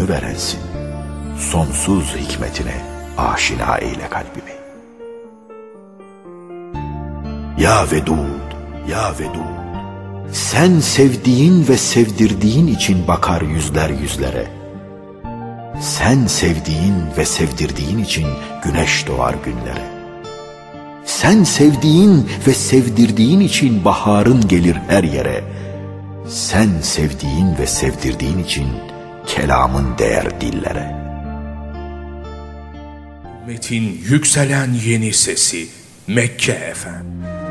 gönlünü verensin. Sonsuz hikmetine aşina eyle kalbimi. Ya Vedud, ya Vedud, sen sevdiğin ve sevdirdiğin için bakar yüzler yüzlere. Sen sevdiğin ve sevdirdiğin için güneş doğar günlere. Sen sevdiğin ve sevdirdiğin için baharın gelir her yere. Sen sevdiğin ve sevdirdiğin için kelamın değer dillere. Ümmetin yükselen yeni sesi Mekke FM.